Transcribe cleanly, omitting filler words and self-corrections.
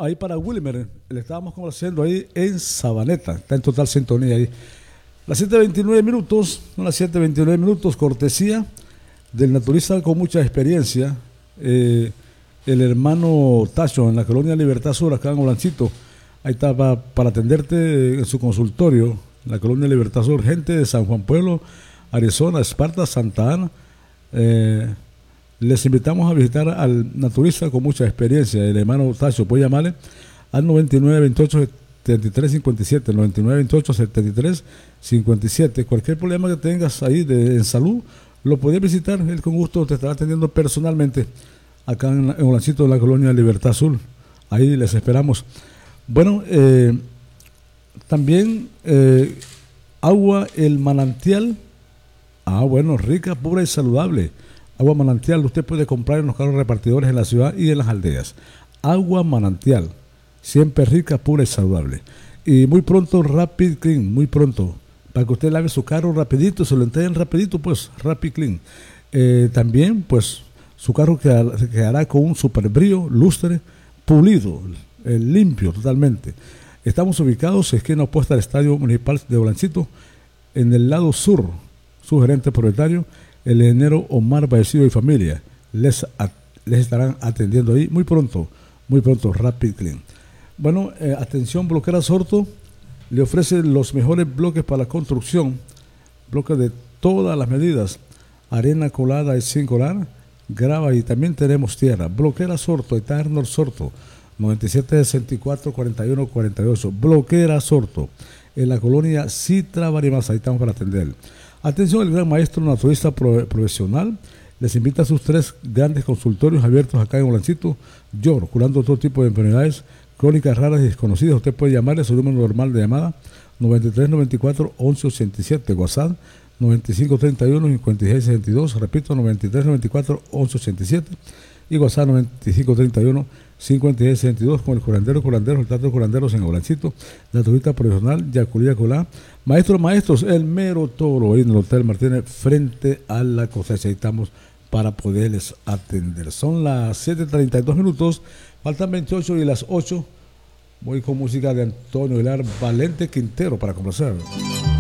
ahí para Wilmer, le estábamos conociendo ahí en Sabaneta, está en total sintonía ahí. Las 7:29 minutos, son las 7:29 minutos, cortesía del naturista con mucha experiencia, el hermano Tacho, en la colonia Libertad Sur, acá en Olancito. Ahí está para atenderte en su consultorio, en la colonia Libertad Sur, gente de San Juan Pueblo, Arizona, Esparta, Santa Ana. Les invitamos a visitar al naturista con mucha experiencia, el hermano Tacho. Puede llamarle al 9928-7357, 9928-7357. Cualquier problema que tengas ahí en salud, lo puedes visitar. Él con gusto te estará atendiendo personalmente acá en Olancito, de la colonia Libertad Sur. Ahí les esperamos. Bueno, también agua El Manantial. Bueno, rica, pura y saludable. Agua Manantial, usted puede comprar en los carros repartidores en la ciudad y en las aldeas. Agua Manantial, siempre rica, pura y saludable. Y muy pronto Rapid Clean, muy pronto, para que usted lave su carro rapidito, se lo entreguen rapidito, pues Rapid Clean. También, pues, su carro quedará con un super brillo, lustre, pulido, limpio totalmente. Estamos ubicados en esquina opuesta al Estadio Municipal de Olancito, en el lado sur. Su gerente propietario, el ingeniero Omar Baecido y familia, les estarán atendiendo ahí muy pronto, Rapid Clean. Bueno, atención, Bloquera Sorto le ofrece los mejores bloques para la construcción, bloques de todas las medidas, arena colada y sin colar, grava, y también tenemos tierra. Bloquera Sorto, Eterno Sorto, 9764-4148, Bloquera Sorto, en la colonia Citra Barimasa. Ahí estamos para atender. Atención, el gran maestro naturista profesional les invita a sus 3 grandes consultorios abiertos acá en Olancito, curando todo tipo de enfermedades crónicas raras y desconocidas. Usted puede llamarle a su número normal de llamada 9394-1187, WhatsApp 9531-5662, repito, 9394-1187 y WhatsApp 9531-5662, con el curandero, el trato de curanderos en Olancito, naturista profesional, Yaculía Colá. Maestros, el mero toro, ahí en el Hotel Martínez, frente a la cosecha. Ahí estamos para poderles atender. Son las 7:32 minutos, faltan 28 y las 8. Voy con música de Antonio Hilar Valente Quintero para complacer.